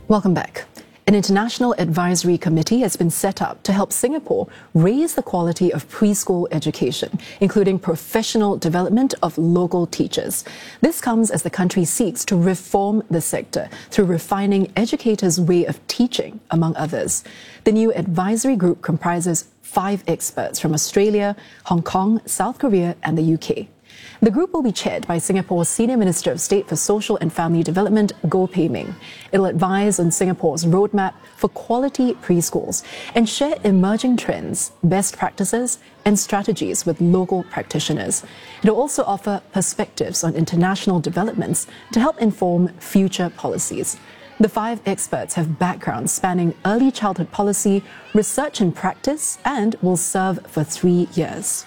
Welcome back. An international advisory committee has been set up to help Singapore raise the quality of preschool education, including professional development of local teachers. This comes as the country seeks to reform the sector through refining educators' way of teaching, among others. The new advisory group comprises 5 experts from Australia, Hong Kong, South Korea, and the UK. The group will be chaired by Singapore's Senior Minister of State for Social and Family Development, Goh Pei Ming. It'll advise on Singapore's roadmap for quality preschools and share emerging trends, best practices, and strategies with local practitioners. It'll also offer perspectives on international developments to help inform future policies. The 5 experts have backgrounds spanning early childhood policy, research and practice, and will serve for 3 years.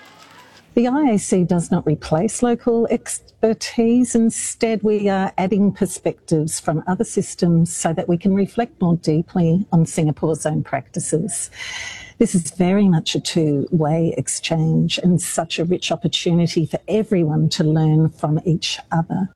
The IAC does not replace local expertise. Instead, we are adding perspectives from other systems so that we can reflect more deeply on Singapore's own practices. This is very much a two-way exchange and such a rich opportunity for everyone to learn from each other.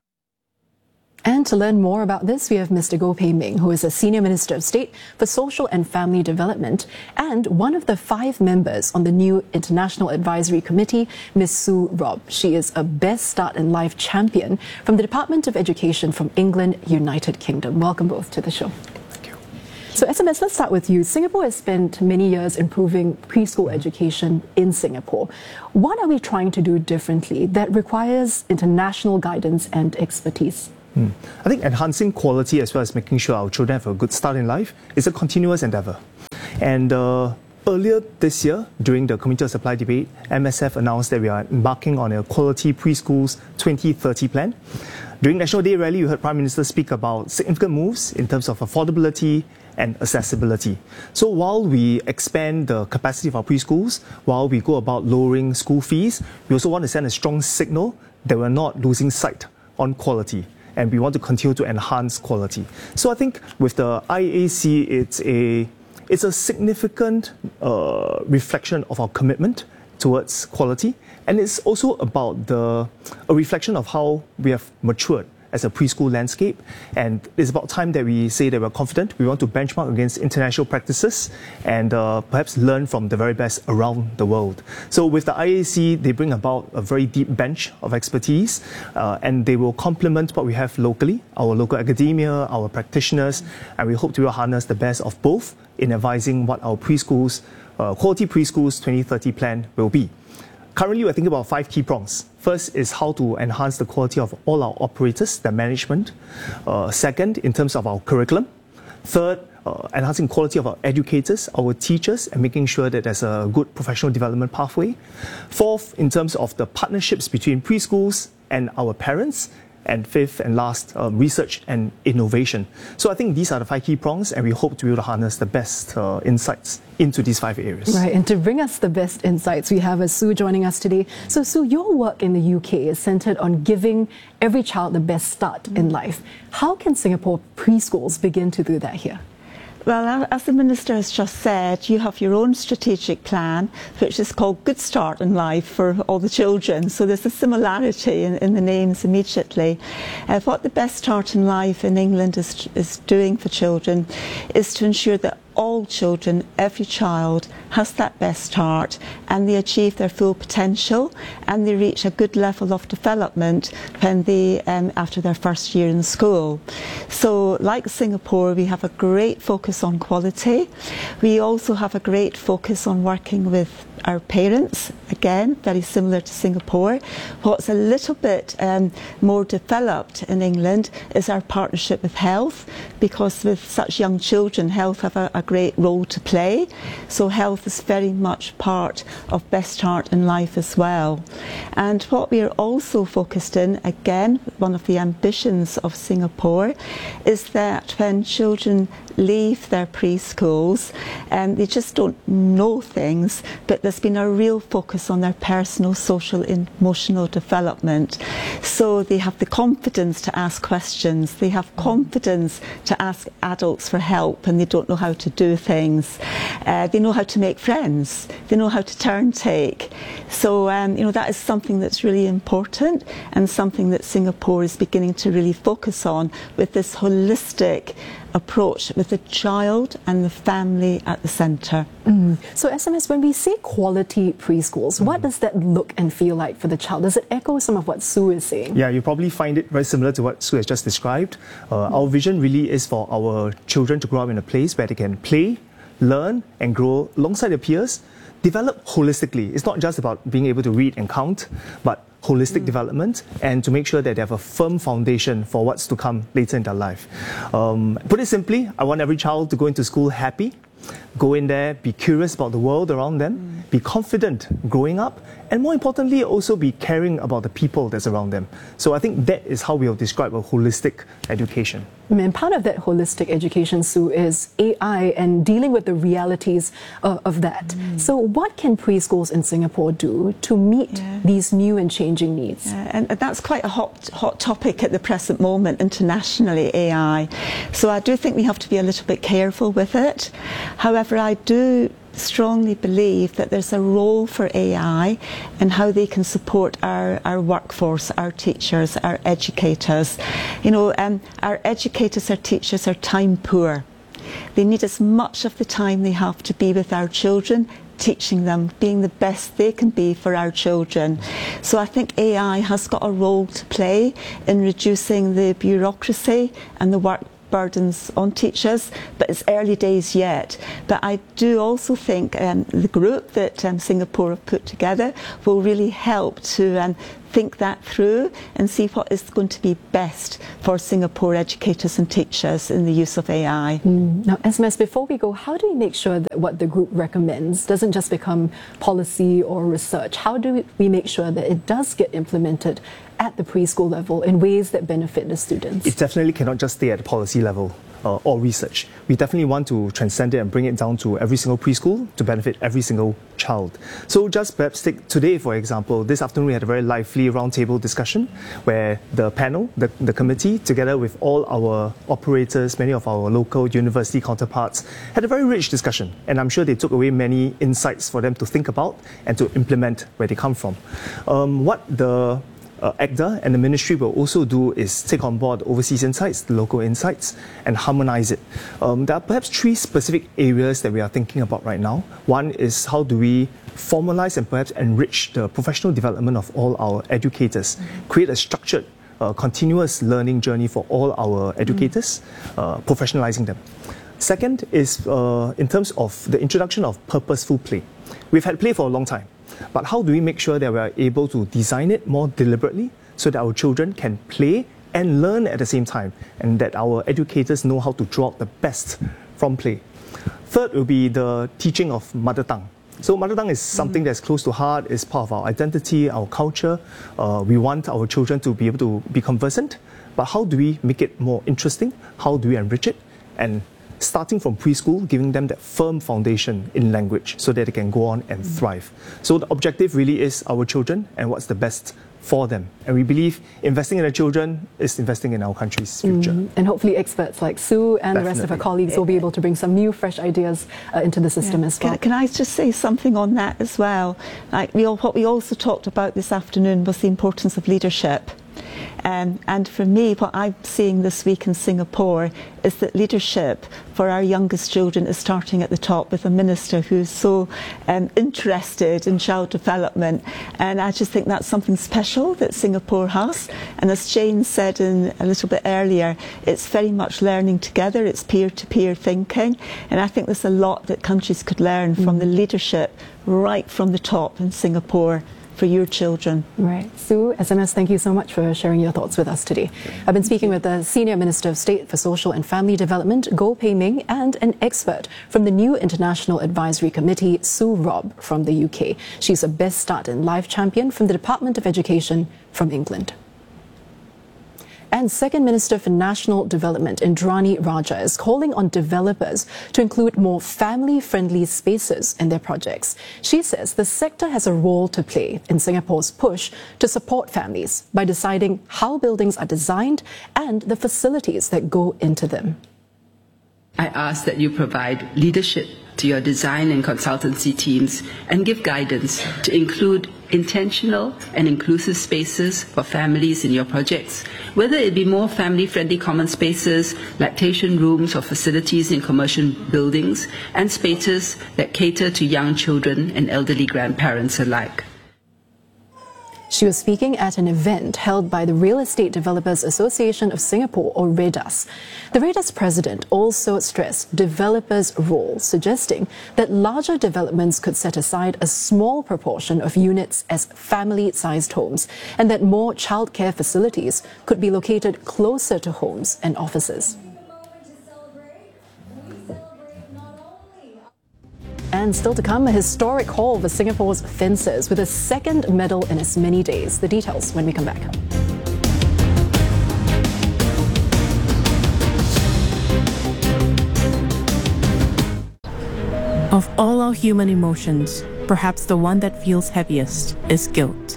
And to learn more about this, we have Mr. Goh Pei Ming, who is a Senior Minister of State for Social and Family Development and one of the 5 members on the new International Advisory Committee, Ms. Sue Robb. She is a Best Start in Life champion from the Department of Education from England, United Kingdom. Welcome both to the show. Thank you. So SMS, let's start with you. Singapore has spent many years improving preschool education in Singapore. What are we trying to do differently that requires international guidance and expertise? I think enhancing quality as well as making sure our children have a good start in life is a continuous endeavour. And earlier this year, during the Committee of Supply debate, MSF announced that we are embarking on a Quality Preschools 2030 plan. During National Day Rally, you heard Prime Minister speak about significant moves in terms of affordability and accessibility. So while we expand the capacity of our preschools, while we go about lowering school fees, we also want to send a strong signal that we're not losing sight on quality, and we want to continue to enhance quality. So I think with the IAC, it's a significant reflection of our commitment towards quality, and it's also about a reflection of how we have matured as a preschool landscape, and it's about time that we say that we're confident. We want to benchmark against international practices and perhaps learn from the very best around the world. So with the IAC, they bring about a very deep bench of expertise, and they will complement what we have locally, our local academia, our practitioners, and we hope to harness the best of both in advising what our preschools, Quality Preschools 2030 plan will be. Currently, we're thinking about 5 key prongs. First is how to enhance the quality of all our operators, their management. Second, in terms of our curriculum. Third, enhancing quality of our educators, our teachers, and making sure that there's a good professional development pathway. Fourth, in terms of the partnerships between preschools and our parents. And fifth and last, research and innovation. So I think these are the 5 key prongs, and we hope to be able to harness the best insights into these 5 areas. Right, and to bring us the best insights, we have Sue joining us today. So Sue, your work in the UK is centred on giving every child the best start in life. How can Singapore preschools begin to do that here? Well, as the Minister has just said, you have your own strategic plan, which is called Good Start in Life for all the children. So there's a similarity in the names immediately. What the Best Start in Life in England is doing for children is to ensure that all children, every child, has that best start and they achieve their full potential and they reach a good level of development when they after their first year in school. So like Singapore, we have a great focus on quality. We also have a great focus on working with our parents, again, very similar to Singapore. What's a little bit more developed in England is our partnership with health, because with such young children, health have a great role to play. So health is very much part of Best Start in Life as well. And what we are also focused in, again, one of the ambitions of Singapore, is that when children leave their preschools and they just don't know things, but there's been a real focus on their personal, social, emotional development. So they have the confidence to ask questions, they have confidence to ask adults for help and they don't know how to do things. They know how to make friends, they know how to turn take. So that is something that's really important and something that Singapore is beginning to really focus on with this holistic approach with the child and the family at the centre. So SMS, when we say quality preschools, what does that look and feel like for the child? Does it echo some of what Sue is saying? Yeah, you probably find it very similar to what Sue has just described. Our vision really is for our children to grow up in a place where they can play, learn and grow alongside their peers, develop holistically. It's not just about being able to read and count, but holistic development and to make sure that they have a firm foundation for what's to come later in their life. Put it simply, I want every child to go into school happy, go in there, be curious about the world around them, be confident growing up, and more importantly, also be caring about the people that's around them. So I think that is how we'll describe a holistic education. And part of that holistic education, Sue, is AI and dealing with the realities of that. So what can preschools in Singapore do to meet these new and changing needs? And that's quite a hot topic at the present moment internationally, AI. So I do think we have to be a little bit careful with it. However, I do strongly believe that there's a role for AI and how they can support our workforce, our teachers, our educators. Our educators, our teachers are time poor. They need as much of the time they have to be with our children, teaching them, being the best they can be for our children. So I think AI has got a role to play in reducing the bureaucracy and the work burdens on teachers, but it's early days yet. But I do also think the group that Singapore have put together will really help to think that through and see what is going to be best for Singapore educators and teachers in the use of AI. Now, SMS, before we go, how do we make sure that what the group recommends doesn't just become policy or research? How do we make sure that it does get implemented at the preschool level in ways that benefit the students? It definitely cannot just stay at the policy level or research. We definitely want to transcend it and bring it down to every single preschool to benefit every single child. So just perhaps take today, for example. This afternoon we had a very lively roundtable discussion where the panel, the committee, together with all our operators, many of our local university counterparts, had a very rich discussion. And I'm sure they took away many insights for them to think about and to implement where they come from. What the ACDA and the ministry will also do is take on board overseas insights, the local insights, and harmonize it. There are perhaps three specific areas that we are thinking about right now. One is how do we formalize and perhaps enrich the professional development of all our educators, create a structured, continuous learning journey for all our educators, professionalizing them. Second is in terms of the introduction of purposeful play. We've had play for a long time. But how do we make sure that we are able to design it more deliberately so that our children can play and learn at the same time and that our educators know how to draw out the best from play? Third will be the teaching of mother tongue. So mother tongue is something that's close to heart, is part of our identity, our culture. We want our children to be able to be conversant, but how do we make it more interesting? How do we enrich it? And starting from preschool, giving them that firm foundation in language so that they can go on and thrive. So the objective really is our children and what's the best for them. And we believe investing in the children is investing in our country's future. And hopefully experts like Sue and the rest of our colleagues will be able to bring some new, fresh ideas into the system as well. Can I just say something on that as well? What we also talked about this afternoon was the importance of leadership. And for me, what I'm seeing this week in Singapore is that leadership for our youngest children is starting at the top with a minister who's so interested in child development. And I just think that's something special that Singapore has. And as Jane said a little bit earlier, it's very much learning together, it's peer-to-peer thinking. And I think there's a lot that countries could learn from the leadership right from the top in Singapore for your children. Right. Sue, SMS, thank you so much for sharing your thoughts with us today. I've been speaking with the Senior Minister of State for Social and Family Development, Goh Pei Ming, and an expert from the new International Advisory Committee, Sue Robb from the UK. She's a Best Start in Life champion from the Department of Education from England. And Second Minister for National Development, Indrani Raja, is calling on developers to include more family-friendly spaces in their projects. She says the sector has a role to play in Singapore's push to support families by deciding how buildings are designed and the facilities that go into them. I ask that you provide leadership to your design and consultancy teams and give guidance to include intentional and inclusive spaces for families in your projects, whether it be more family-friendly common spaces, lactation rooms or facilities in commercial buildings, and spaces that cater to young children and elderly grandparents alike. She was speaking at an event held by the Real Estate Developers Association of Singapore, or REDAS. The REDAS president also stressed developers' role, suggesting that larger developments could set aside a small proportion of units as family-sized homes, and that more childcare facilities could be located closer to homes and offices. And still to come, a historic haul for Singapore's fencers with a second medal in as many days. The details when we come back. Of all our human emotions, perhaps the one that feels heaviest is guilt.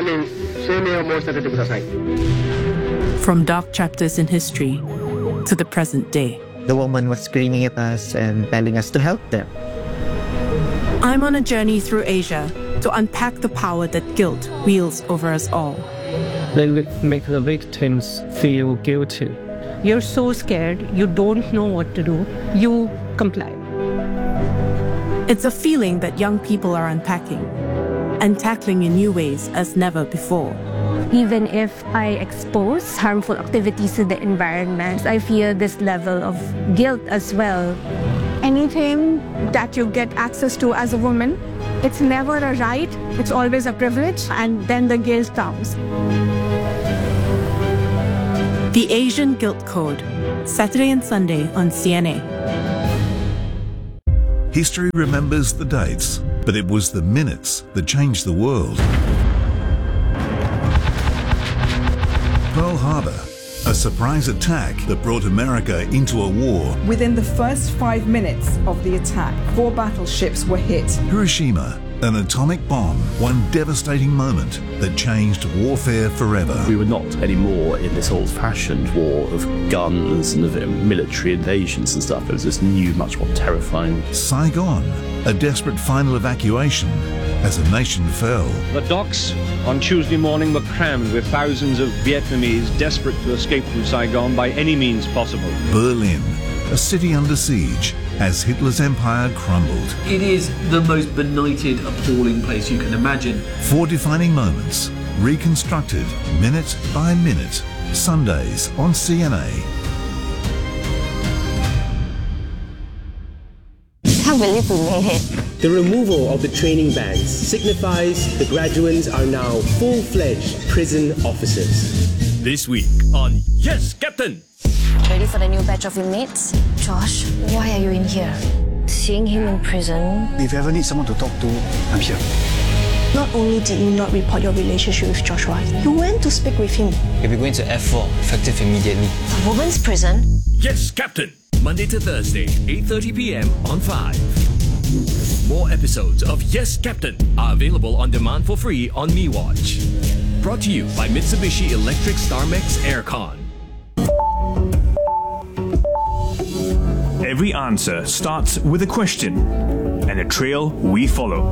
From dark chapters in history to the present day. The woman was screaming at us and telling us to help them. I'm on a journey through Asia to unpack the power that guilt wields over us all. They make the victims feel guilty. You're so scared, you don't know what to do, you comply. It's a feeling that young people are unpacking and tackling in new ways as never before. Even if I expose harmful activities to the environment, I feel this level of guilt as well. Anything that you get access to as a woman, it's never a right, it's always a privilege, and then the guilt comes. The Asian Guilt Code, Saturday and Sunday on CNA. History remembers the dates, but it was the minutes that changed the world. Pearl Harbor, a surprise attack that brought America into a war. Within the first 5 minutes of the attack, 4 battleships were hit. Hiroshima, an atomic bomb, one devastating moment that changed warfare forever. We were not anymore in this old-fashioned war of guns and of military invasions and stuff. It was this new, much more terrifying. Saigon, a desperate final evacuation as a nation fell. The docks on Tuesday morning were crammed with thousands of Vietnamese desperate to escape from Saigon by any means possible. Berlin, a city under siege as Hitler's empire crumbled. It is the most benighted, appalling place you can imagine. 4 defining moments, reconstructed minute by minute. Sundays on CNA. Can't believe we made it. The removal of the training bags signifies the graduates are now full-fledged prison officers. This week on Yes, Captain! Ready for the new batch of inmates? Josh, why are you in here? Seeing him in prison... If you ever need someone to talk to, I'm here. Not only did you not report your relationship with Joshua, you went to speak with him. You'll be going to F4, effective immediately. A woman's prison? Yes, Captain! Monday to Thursday, 8:30 p.m. on 5. More episodes of Yes, Captain are available on demand for free on MeWatch. Brought to you by Mitsubishi Electric Starmex Aircon. Every answer starts with a question, and a trail we follow.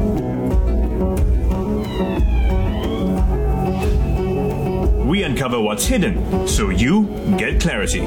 We uncover what's hidden, so you get clarity.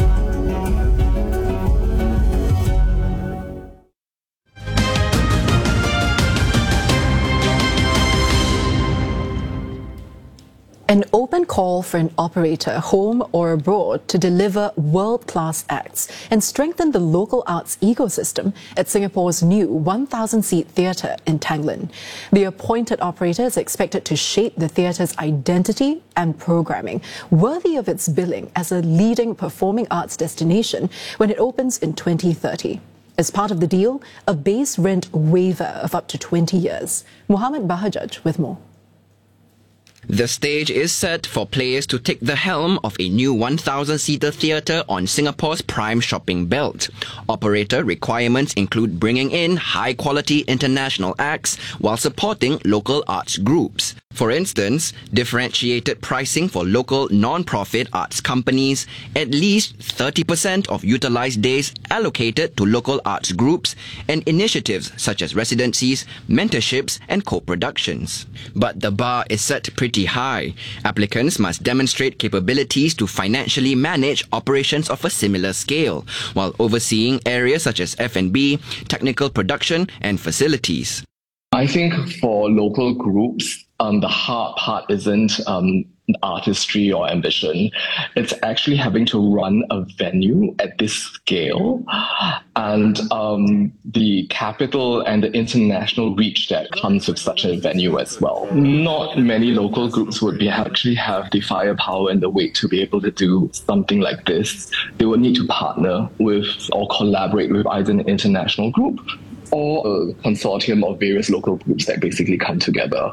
An open call for an operator, home or abroad, to deliver world-class acts and strengthen the local arts ecosystem at Singapore's new 1,000-seat theatre in Tanglin. The appointed operator is expected to shape the theatre's identity and programming, worthy of its billing as a leading performing arts destination when it opens in 2030. As part of the deal, a base rent waiver of up to 20 years. Muhammad Bahajaj with more. The stage is set for players to take the helm of a new 1,000-seater theatre on Singapore's prime shopping belt. Operator requirements include bringing in high-quality international acts while supporting local arts groups. For instance, differentiated pricing for local non-profit arts companies, at least 30% of utilised days allocated to local arts groups, and initiatives such as residencies, mentorships and co-productions. But the bar is set pretty high. Applicants must demonstrate capabilities to financially manage operations of a similar scale, while overseeing areas such as F&B, technical production and facilities. I think for local groups, the hard part isn't artistry or ambition. It's actually having to run a venue at this scale and the capital and the international reach that comes with such a venue as well. Not many local groups would actually have the firepower and the weight to be able to do something like this. They would need to partner with or collaborate with either an international group or a consortium of various local groups that basically come together.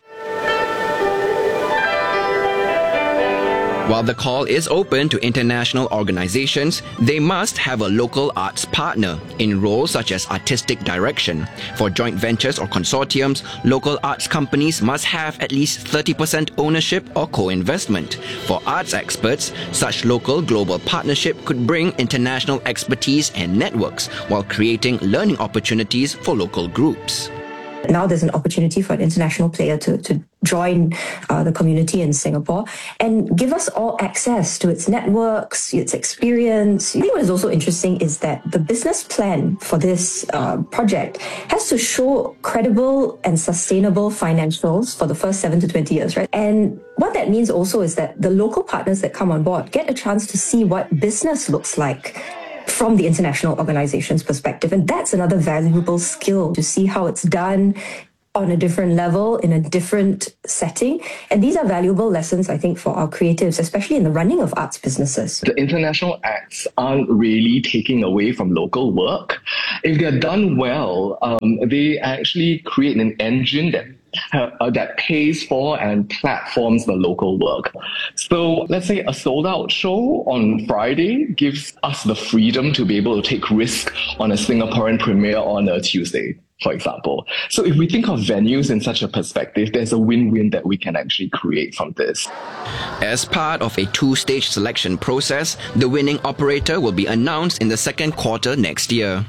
While the call is open to international organizations, they must have a local arts partner in roles such as artistic direction. For joint ventures or consortiums, local arts companies must have at least 30% ownership or co-investment. For arts experts, such local global partnership could bring international expertise and networks while creating learning opportunities for local groups. Now there's an opportunity for an international player to join the community in Singapore and give us all access to its networks, its experience. I think what is also interesting is that the business plan for this project has to show credible and sustainable financials for the first 7 to 20 years, right? And what that means also is that the local partners that come on board get a chance to see what business looks like from the international organization's perspective. And that's another valuable skill, to see how it's done on a different level, in a different setting. And these are valuable lessons, I think, for our creatives, especially in the running of arts businesses. The international acts aren't really taking away from local work. If they're done well, they actually create an engine that pays for and platforms the local work. So let's say a sold-out show on Friday gives us the freedom to be able to take risk on a Singaporean premiere on a Tuesday, for example. So if we think of venues in such a perspective, there's a win-win that we can actually create from this. As part of a 2-stage selection process, the winning operator will be announced in the second quarter next year.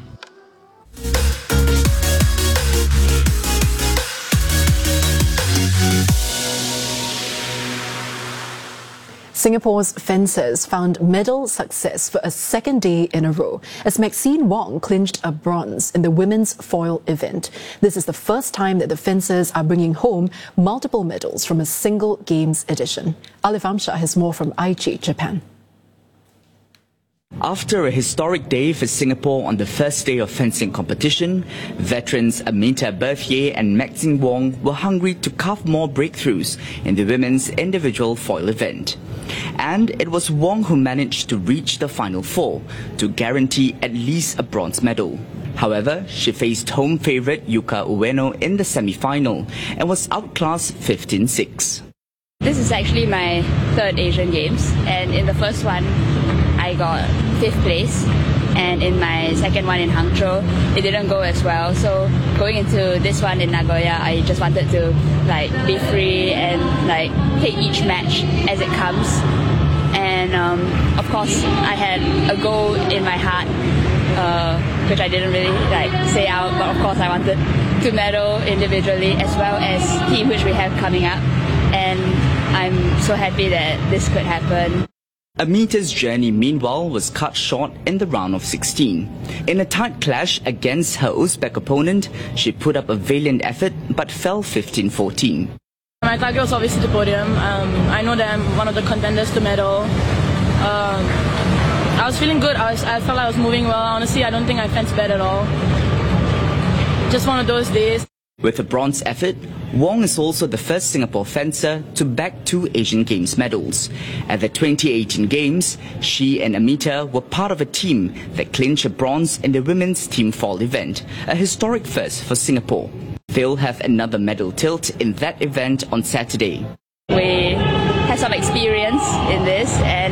Singapore's fencers found medal success for a second day in a row as Maxine Wong clinched a bronze in the women's foil event. This is the first time that the fencers are bringing home multiple medals from a single games edition. Alif Amshah has more from Aichi, Japan. After a historic day for Singapore on the first day of fencing competition, veterans Amita Berthier and Maxine Wong were hungry to carve more breakthroughs in the women's individual foil event. And it was Wong who managed to reach the final four to guarantee at least a bronze medal. However, she faced home favourite Yuka Ueno in the semi-final and was outclassed 15-6. This is actually my third Asian Games, and in the first one I got 5th place, and in my second one in Hangzhou it didn't go as well. So going into this one in Nagoya, I just wanted to be free and take each match as it comes. And of course I had a goal in my heart, which I didn't really say out, but of course I wanted to medal individually as well as team, which we have coming up, and I'm so happy that this could happen. Amita's journey, meanwhile, was cut short in the round of 16. In a tight clash against her Uzbek opponent, she put up a valiant effort but fell 15-14. My target was obviously the podium. I know that I'm one of the contenders to medal. I was feeling good. I felt like I was moving well. Honestly, I don't think I fenced bad at all. Just one of those days. With a bronze effort, Wong is also the first Singapore fencer to bag 2 Asian Games medals. At the 2018 Games, she and Amita were part of a team that clinched a bronze in the women's team fall event, a historic first for Singapore. They'll have another medal tilt in that event on Saturday. We have some experience in this, and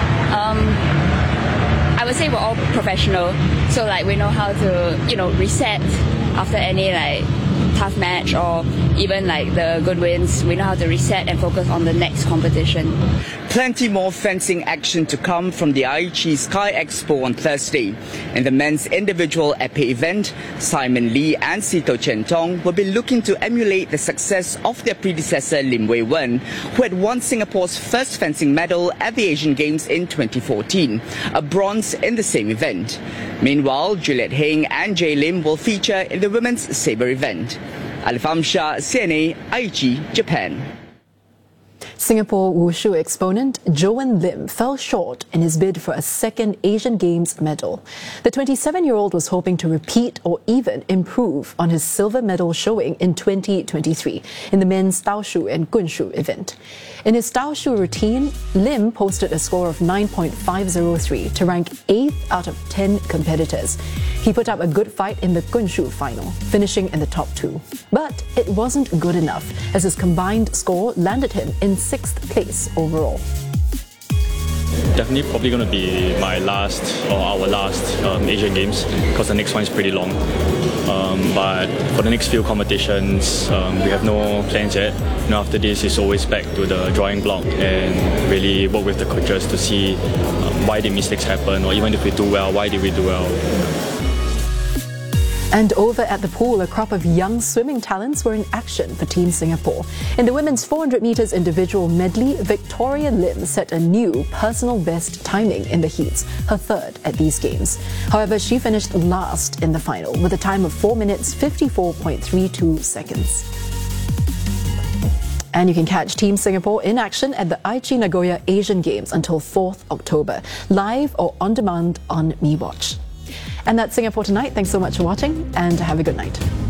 I would say we're all professional, so like we know how to reset after any like tough match or even like the good wins. We know how to reset and focus on the next competition. Plenty more fencing action to come from the Aichi Sky Expo on Thursday. In the men's individual épée event, Simon Lee and Sito Chen Tong will be looking to emulate the success of their predecessor Lim Wei Wen, who had won Singapore's first fencing medal at the Asian Games in 2014, a bronze in the same event. Meanwhile, Juliet Heng and Jay Lim will feature in the women's sabre event. Alifam Shah, CNA, Aichi, Japan. Singapore Wushu exponent Joan Lim fell short in his bid for a second Asian Games medal. The 27-year-old was hoping to repeat or even improve on his silver medal showing in 2023 in the men's Taoshu and Gunshu event. In his Taoshu routine, Lim posted a score of 9.503 to rank 8th out of 10 competitors. He put up a good fight in the Gunshu final, finishing in the top 2. But it wasn't good enough, as his combined score landed him in 6th place overall. Definitely probably going to be my last or our last Asian Games, because the next one is pretty long. But for the next few competitions, we have no plans yet. After this, it's always back to the drawing block and really work with the coaches to see why the mistakes happen, or even if we do well, why did we do well. And over at the pool, a crop of young swimming talents were in action for Team Singapore. In the women's 400 metres individual medley, Victoria Lim set a new personal best timing in the heats, her third at these games. However, she finished last in the final with a time of 4 minutes 54.32 seconds. And you can catch Team Singapore in action at the Aichi Nagoya Asian Games until 4th October, live or on demand on MeWatch. And that's Singapore Tonight. Thanks so much for watching and have a good night.